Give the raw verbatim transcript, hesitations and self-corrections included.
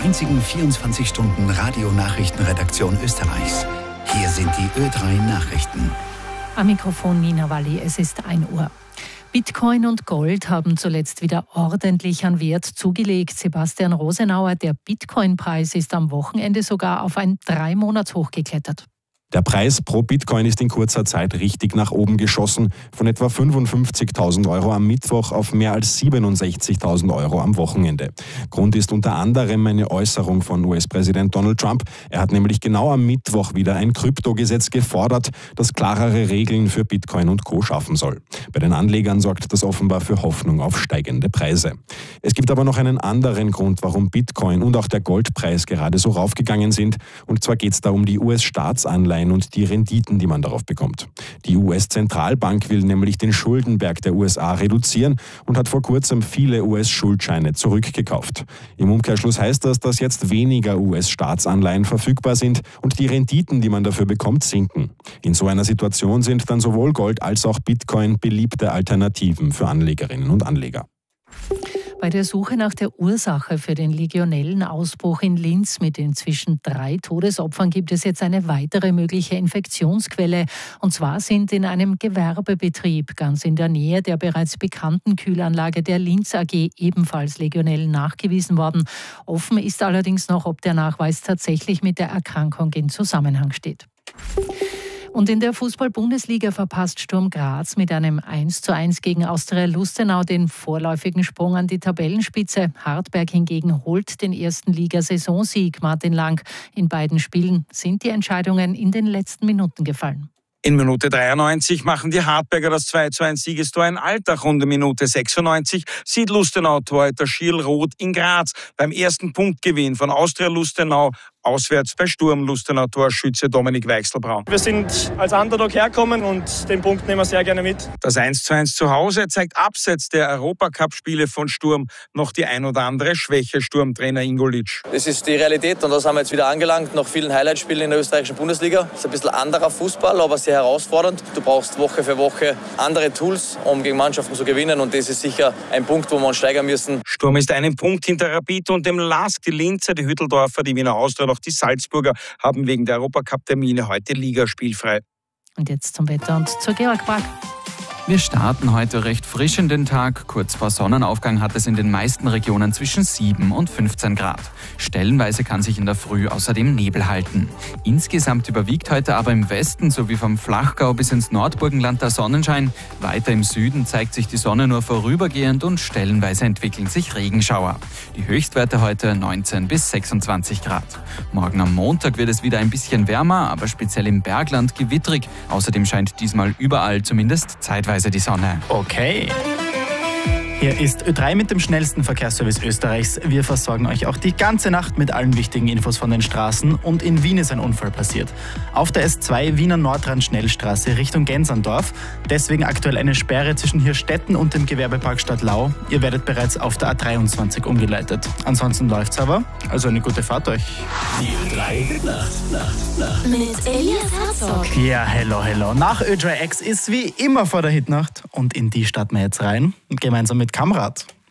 einzigen vierundzwanzig Stunden Radionachrichtenredaktion Österreichs. Hier sind die Ö drei Nachrichten. Am Mikrofon Nina Walli, es ist ein Uhr. Bitcoin und Gold haben zuletzt wieder ordentlich an Wert zugelegt. Sebastian Rosenauer, der Bitcoin-Preis ist am Wochenende sogar auf ein Drei-Monats-Hoch geklettert. Der Preis pro Bitcoin ist in kurzer Zeit richtig nach oben geschossen, von etwa fünfundfünfzigtausend Euro am Mittwoch auf mehr als siebenundsechzigtausend Euro am Wochenende. Grund ist unter anderem eine Äußerung von U S-Präsident Donald Trump. Er hat nämlich genau am Mittwoch wieder ein Kryptogesetz gefordert, das klarere Regeln für Bitcoin und Co. schaffen soll. Bei den Anlegern sorgt das offenbar für Hoffnung auf steigende Preise. Es gibt aber noch einen anderen Grund, warum Bitcoin und auch der Goldpreis gerade so raufgegangen sind. Und zwar geht es da um die U S-Staatsanleihen und die Renditen, die man darauf bekommt. Die U S-Zentralbank will nämlich den Schuldenberg der U S A reduzieren und hat vor kurzem viele U S-Schuldscheine zurückgekauft. Im Umkehrschluss heißt das, dass jetzt weniger U S-Staatsanleihen verfügbar sind und die Renditen, die man dafür bekommt, sinken. In so einer Situation sind dann sowohl Gold als auch Bitcoin beliebte Alternativen für Anlegerinnen und Anleger. Bei der Suche nach der Ursache für den Legionellenausbruch in Linz mit inzwischen drei Todesopfern gibt es jetzt eine weitere mögliche Infektionsquelle. Und zwar sind in einem Gewerbebetrieb ganz in der Nähe der bereits bekannten Kühlanlage der Linz A G ebenfalls Legionellen nachgewiesen worden. Offen ist allerdings noch, ob der Nachweis tatsächlich mit der Erkrankung in Zusammenhang steht. Und in der Fußball-Bundesliga verpasst Sturm Graz mit einem eins zu eins gegen Austria Lustenau den vorläufigen Sprung an die Tabellenspitze. Hartberg hingegen holt den ersten Liga-Saisonsieg. Martin Lang, in beiden Spielen sind die Entscheidungen in den letzten Minuten gefallen. In Minute dreiundneunzig machen die Hartberger das zwei zu eins Siegestor in Altachrunde. Minute sechsundneunzig sieht Lustenau-Torhüter Schierl Roth in Graz beim ersten Punktgewinn von Austria Lustenau auswärts bei Sturm Lustenau Torschütze Dominik Weichselbraun. Wir sind als Underdog herkommen und den Punkt nehmen wir sehr gerne mit. Das eins zu eins zu Hause zeigt abseits der Europacup-Spiele von Sturm noch die ein oder andere Schwäche, Sturmtrainer Ingo Litsch. Das ist die Realität und das haben wir jetzt wieder angelangt. Nach vielen Highlightspielen in der österreichischen Bundesliga. Das ist ein bisschen anderer Fußball, aber sehr herausfordernd. Du brauchst Woche für Woche andere Tools, um gegen Mannschaften zu gewinnen und das ist sicher ein Punkt, wo wir uns steigern müssen. Sturm ist einen Punkt hinter Rapid und dem Lask. Die Linzer, die Hütteldorfer, die Wiener Austria, auch die Salzburger haben wegen der Europacup-Termine heute ligaspielfrei. Und jetzt zum Wetter und zur Georg Brack. Wir starten heute recht frisch in den Tag. Kurz vor Sonnenaufgang hat es in den meisten Regionen zwischen sieben und fünfzehn Grad. Stellenweise kann sich in der Früh außerdem Nebel halten. Insgesamt überwiegt heute aber im Westen sowie vom Flachgau bis ins Nordburgenland der Sonnenschein. Weiter im Süden zeigt sich die Sonne nur vorübergehend und stellenweise entwickeln sich Regenschauer. Die Höchstwerte heute neunzehn bis sechsundzwanzig Grad. Morgen am Montag wird es wieder ein bisschen wärmer, aber speziell im Bergland gewittrig. Außerdem scheint diesmal überall zumindest zeitweise die Sonne. Okay. Hier ist Ö drei mit dem schnellsten Verkehrsservice Österreichs. Wir versorgen euch auch die ganze Nacht mit allen wichtigen Infos von den Straßen. Und in Wien ist ein Unfall passiert. Auf der S zwei Wiener Nordrand-Schnellstraße Richtung Gensandorf. Deswegen aktuell eine Sperre zwischen Hirstetten und dem Gewerbepark Stadtlau. Ihr werdet bereits auf der A dreiundzwanzig umgeleitet. Ansonsten läuft's aber. Also eine gute Fahrt euch. Die Ö drei Nacht, Nacht, Nacht. Mit Elias Herzog. Ja, hello, hello. Nach Ö drei X ist wie immer vor der Hitnacht. Und in die starten wir jetzt rein. Gemeinsam mit Kamrat.